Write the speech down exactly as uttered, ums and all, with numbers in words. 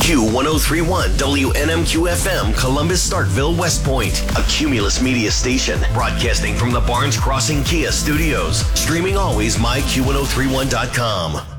Q ten thirty-one W N M Q F M, Columbus, Starkville, West Point. A Cumulus media station broadcasting from the Barnes Crossing Kia studios. Streaming always my Q ten thirty-one dot com.